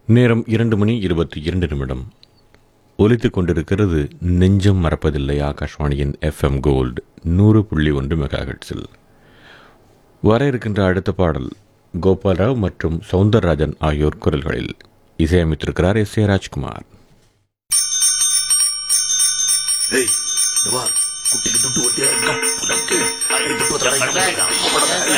நேரம் 2:22 ஒலித்துக் கொண்டிருக்கிறது. நெஞ்சம் மறப்பதில்லை. ஆகாஷ்வாணியின் FM கோல்டு 100.1 மெகாஹெர்ட்ஸில் வர இருக்கின்ற அடுத்த பாடல் கோபாலராவ் மற்றும் சவுந்தரராஜன் ஆகியோர் குரல்களில். இசையமைத்திருக்கிறார் S. A. ராஜ்குமார். குட்டிக்கு துட்டு ஒட்டியா